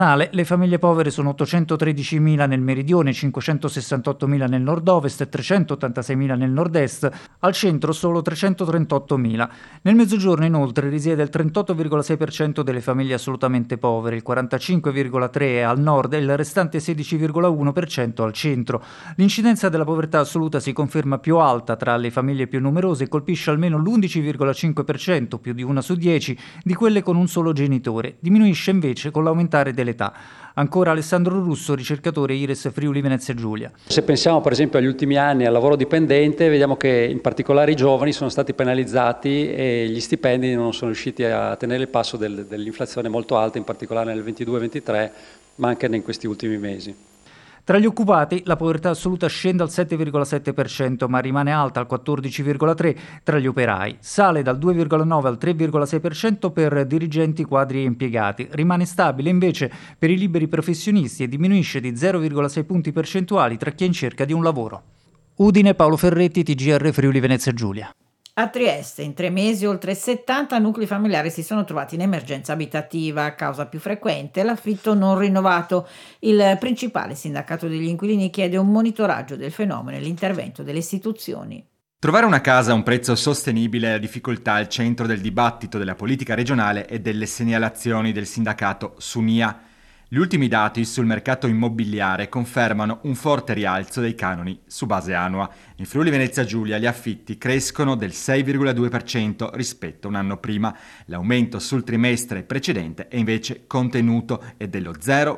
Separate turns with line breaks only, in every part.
Le famiglie povere sono 813.000 nel meridione, 568.000 nel nord-ovest e 386.000 nel nord-est, al centro solo 338.000. Nel mezzogiorno inoltre risiede il 38,6% delle famiglie assolutamente povere, il 45,3% al nord e il restante 16,1% al centro. L'incidenza della povertà assoluta si conferma più alta tra le famiglie più numerose e colpisce almeno l'11,5%, più di una su 10, di quelle con un solo genitore. Diminuisce invece con l'aumentare dell'età. Ancora Alessandro Russo, ricercatore IRES Friuli Venezia Giulia.
Se pensiamo per esempio agli ultimi anni al lavoro dipendente, vediamo che in particolare i giovani sono stati penalizzati e gli stipendi non sono riusciti a tenere il passo dell'inflazione molto alta, in particolare nel 22-23, ma anche in questi ultimi mesi.
Tra gli occupati la povertà assoluta scende al 7,7%, ma rimane alta al 14,3% tra gli operai. Sale dal 2,9% al 3,6% per dirigenti, quadri e impiegati. Rimane stabile invece per i liberi professionisti e diminuisce di 0,6 punti percentuali tra chi è in cerca di un lavoro. Udine, Paolo Ferretti, TGR Friuli Venezia Giulia.
A Trieste, in 3 mesi, oltre 70 nuclei familiari si sono trovati in emergenza abitativa. Causa più frequente l'affitto non rinnovato. Il principale sindacato degli inquilini chiede un monitoraggio del fenomeno e l'intervento delle istituzioni.
Trovare una casa a un prezzo sostenibile è la difficoltà al centro del dibattito della politica regionale e delle segnalazioni del sindacato Sunia. Gli ultimi dati sul mercato immobiliare confermano un forte rialzo dei canoni su base annua. In Friuli Venezia Giulia gli affitti crescono del 6,2% rispetto a un anno prima. L'aumento sul trimestre precedente è invece contenuto e dello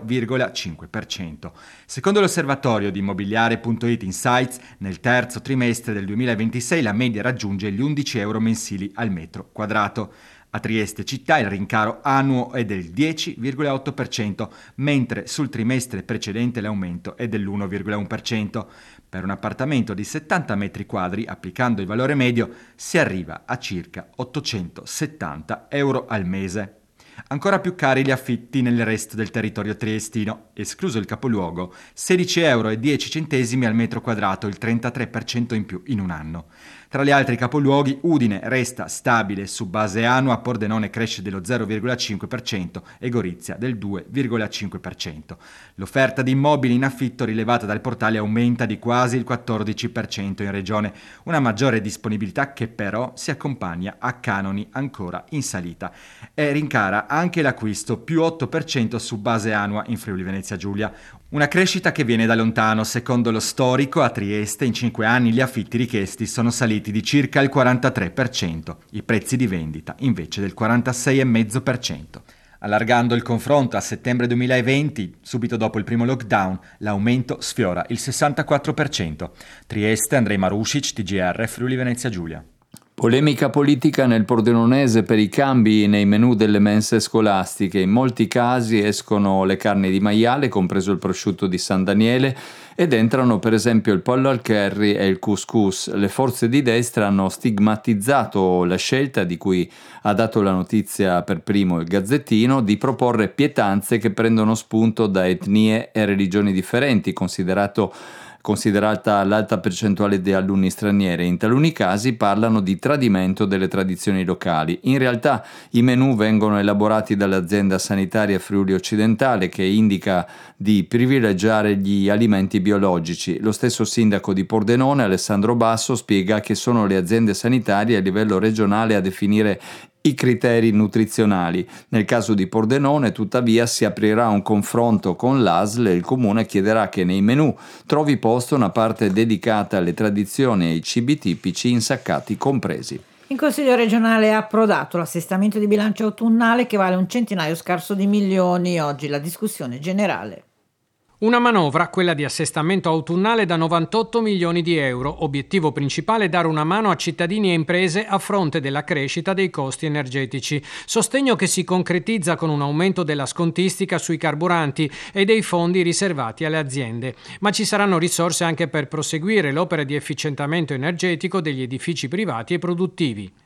0,5%. Secondo l'osservatorio di immobiliare.it Insights, nel terzo trimestre del 2026 la media raggiunge gli 11 euro mensili al metro quadrato. A Trieste città il rincaro annuo è del 10,8%, mentre sul trimestre precedente l'aumento è dell'1,1%. Per un appartamento di 70 metri quadri, applicando il valore medio, si arriva a circa 870 euro al mese. Ancora più cari gli affitti nel resto del territorio triestino, escluso il capoluogo, 16,10 euro al metro quadrato, il 33% in più in un anno. Tra gli altri capoluoghi, Udine resta stabile su base annua, Pordenone cresce dello 0,5% e Gorizia del 2,5%. L'offerta di immobili in affitto rilevata dal portale aumenta di quasi il 14% in regione, una maggiore disponibilità che però si accompagna a canoni ancora in salita. E rincara anche l'acquisto, più 8% su base annua in Friuli Venezia Giulia. Una crescita che viene da lontano. Secondo lo storico, a Trieste in 5 anni gli affitti richiesti sono saliti di circa il 43%, i prezzi di vendita invece del 46,5%. Allargando il confronto a settembre 2020, subito dopo il primo lockdown, l'aumento sfiora il 64%. Trieste, Andrej Marušić, TGR Friuli Venezia Giulia.
Polemica politica nel Pordenonese per i cambi nei menù delle mense scolastiche. In molti casi escono le carni di maiale, compreso il prosciutto di San Daniele, ed entrano per esempio il pollo al curry e il couscous. Le forze di destra hanno stigmatizzato la scelta, di cui ha dato la notizia per primo il Gazzettino, di proporre pietanze che prendono spunto da etnie e religioni differenti, considerata l'alta percentuale di alunni stranieri. In taluni casi parlano di tradimento delle tradizioni locali. In realtà i menù vengono elaborati dall'azienda sanitaria Friuli Occidentale, che indica di privilegiare gli alimenti biologici. Lo stesso sindaco di Pordenone, Alessandro Basso, spiega che sono le aziende sanitarie a livello regionale a definire i criteri nutrizionali. Nel caso di Pordenone, tuttavia, si aprirà un confronto con l'ASL e il comune chiederà che nei menù trovi posto una parte dedicata alle tradizioni e ai cibi tipici, insaccati compresi.
In Consiglio regionale è approdato l'assestamento di bilancio autunnale che vale un centinaio scarso di milioni. Oggi la discussione generale.
Una manovra, quella di assestamento autunnale, da 98 milioni di euro. Obiettivo principale: dare una mano a cittadini e imprese a fronte della crescita dei costi energetici. Sostegno che si concretizza con un aumento della scontistica sui carburanti e dei fondi riservati alle aziende. Ma ci saranno risorse anche per proseguire l'opera di efficientamento energetico degli edifici privati e produttivi.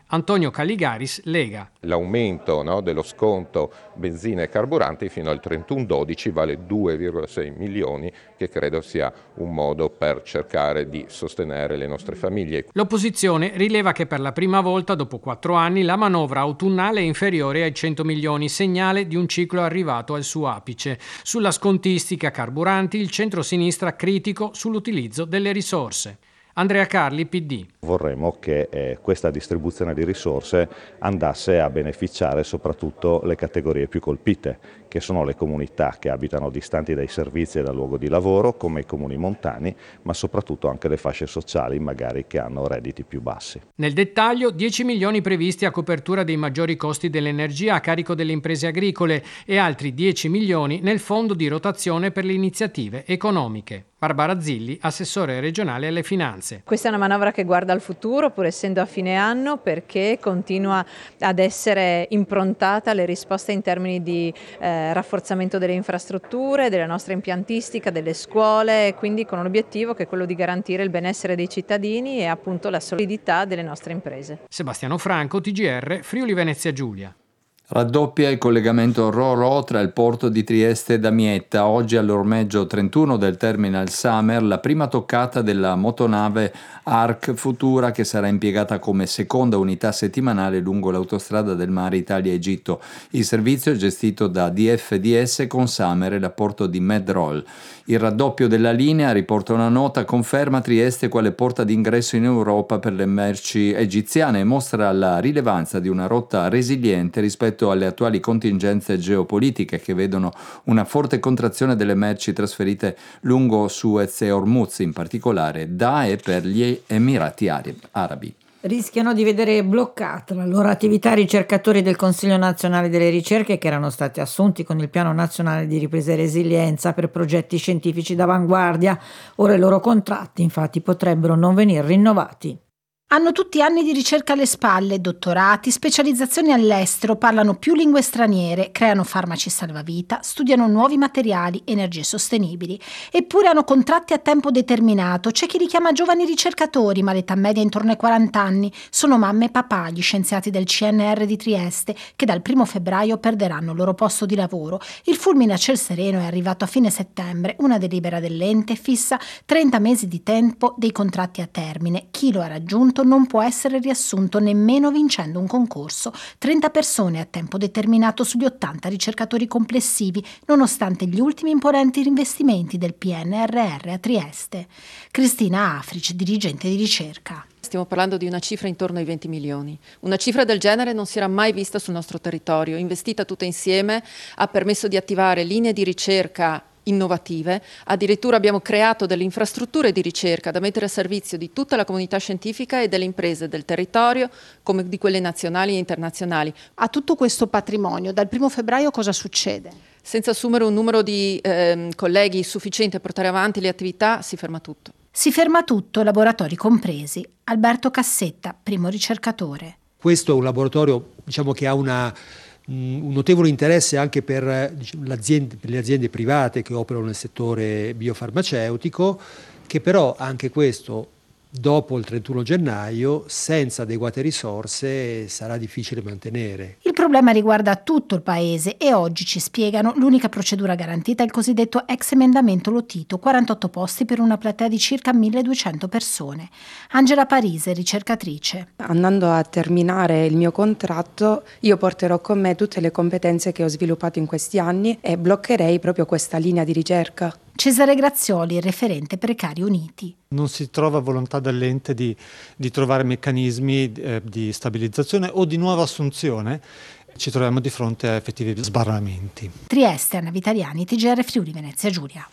Antonio Caligaris, Lega.
L'aumento dello sconto benzina e carburanti fino al 31/12 vale 2,6 milioni, che credo sia un modo per cercare di sostenere le nostre famiglie.
L'opposizione rileva che per la prima volta dopo 4 anni la manovra autunnale è inferiore ai 100 milioni, segnale di un ciclo arrivato al suo apice. Sulla scontistica carburanti il centro-sinistra critico sull'utilizzo delle risorse. Andrea Carli, PD.
Vorremmo che questa distribuzione di risorse andasse a beneficiare soprattutto le categorie più colpite, che sono le comunità che abitano distanti dai servizi e dal luogo di lavoro, come i comuni montani, ma soprattutto anche le fasce sociali, magari che hanno redditi più bassi.
Nel dettaglio, 10 milioni previsti a copertura dei maggiori costi dell'energia a carico delle imprese agricole e altri 10 milioni nel fondo di rotazione per le iniziative economiche. Barbara Zilli, assessore regionale alle finanze.
Questa è una manovra che guarda al futuro, pur essendo a fine anno, perché continua ad essere improntata alle risposte in termini di rafforzamento delle infrastrutture, della nostra impiantistica, delle scuole, quindi con un obiettivo che è quello di garantire il benessere dei cittadini e appunto la solidità delle nostre imprese.
Sebastiano Franco, TGR, Friuli Venezia Giulia.
Raddoppia il collegamento Ro-Ro tra il porto di Trieste e Damietta. Oggi all'ormeggio 31 del Terminal Summer la prima toccata della motonave Arc Futura, che sarà impiegata come seconda unità settimanale lungo l'autostrada del mare Italia-Egitto. Il servizio è gestito da DFDS con Summer e l'apporto di Medroll. Il raddoppio della linea, riporta una nota, conferma Trieste quale porta d'ingresso in Europa per le merci egiziane e mostra la rilevanza di una rotta resiliente rispetto alle attuali contingenze geopolitiche che vedono una forte contrazione delle merci trasferite lungo Suez e Hormuz, in particolare da e per gli Emirati Arabi.
Rischiano di vedere bloccata la loro attività ricercatori del Consiglio Nazionale delle Ricerche, che erano stati assunti con il Piano Nazionale di Ripresa e Resilienza per progetti scientifici d'avanguardia. Ora i loro contratti, infatti, potrebbero non venire rinnovati.
Hanno tutti anni di ricerca alle spalle, dottorati, specializzazioni all'estero, parlano più lingue straniere, creano farmaci salvavita, studiano nuovi materiali, energie sostenibili. Eppure hanno contratti a tempo determinato. C'è chi li chiama giovani ricercatori, ma l'età media è intorno ai 40 anni. Sono mamma e papà, gli scienziati del CNR di Trieste, che dal 1 febbraio perderanno il loro posto di lavoro. Il fulmine a ciel sereno è arrivato a fine settembre. Una delibera dell'ente fissa 30 mesi di tempo dei contratti a termine. Chi lo ha raggiunto non può essere riassunto nemmeno vincendo un concorso. 30 persone a tempo determinato sugli 80 ricercatori complessivi, nonostante gli ultimi imponenti investimenti del PNRR a Trieste. Cristina Afric, dirigente di ricerca.
Stiamo parlando di una cifra intorno ai 20 milioni. Una cifra del genere non si era mai vista sul nostro territorio. Investita tutta insieme, ha permesso di attivare linee di ricerca innovative, addirittura abbiamo creato delle infrastrutture di ricerca da mettere a servizio di tutta la comunità scientifica e delle imprese del territorio, come di quelle nazionali e internazionali.
A tutto questo patrimonio, dal 1 febbraio cosa succede?
Senza assumere un numero di colleghi sufficiente a portare avanti le attività, si ferma tutto.
Si ferma tutto, laboratori compresi. Alberto Cassetta, primo ricercatore.
Questo è un laboratorio, che ha un notevole interesse anche per le aziende private che operano nel settore biofarmaceutico, che però anche questo dopo il 31 gennaio senza adeguate risorse sarà difficile mantenere.
Il problema riguarda tutto il paese e oggi ci spiegano l'unica procedura garantita è il cosiddetto ex emendamento Lotito, 48 posti per una platea di circa 1200 persone. Angela Parise, ricercatrice.
Andando a terminare il mio contratto, io porterò con me tutte le competenze che ho sviluppato in questi anni e bloccherei proprio questa linea di ricerca.
Cesare Grazioli, referente Precari Uniti.
Non si trova volontà dell'ente di trovare meccanismi di stabilizzazione o di nuova assunzione. Ci troviamo di fronte a effettivi sbarramenti.
Trieste, Anna Vitaliani, TGR Friuli Venezia Giulia.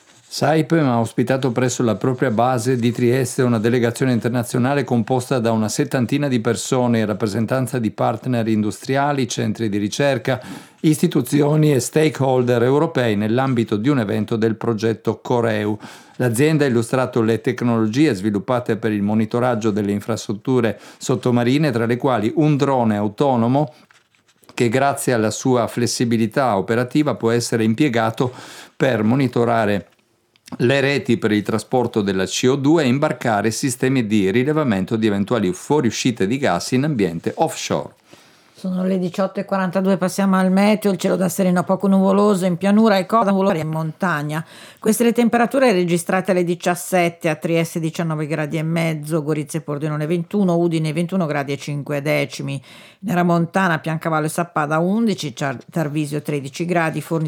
Saipem ha ospitato presso la propria base di Trieste una delegazione internazionale composta da una settantina di persone in rappresentanza di partner industriali, centri di ricerca, istituzioni e stakeholder europei nell'ambito di un evento del progetto Coreu. L'azienda ha illustrato le tecnologie sviluppate per il monitoraggio delle infrastrutture sottomarine, tra le quali un drone autonomo che grazie alla sua flessibilità operativa può essere impiegato per monitorare le reti per il trasporto della CO2 e imbarcare sistemi di rilevamento di eventuali fuoriuscite di gas in ambiente offshore.
Sono le 18:42, passiamo al meteo, il cielo da sereno a poco nuvoloso in pianura e coda nuvolosa in montagna. Queste le temperature registrate alle 17, a Trieste 19 gradi e mezzo, Gorizia e Pordenone 21, Udine 21 gradi e 5 decimi, Neramontana, Piancavallo e Sappada 11, Tarvisio 13 gradi, Forni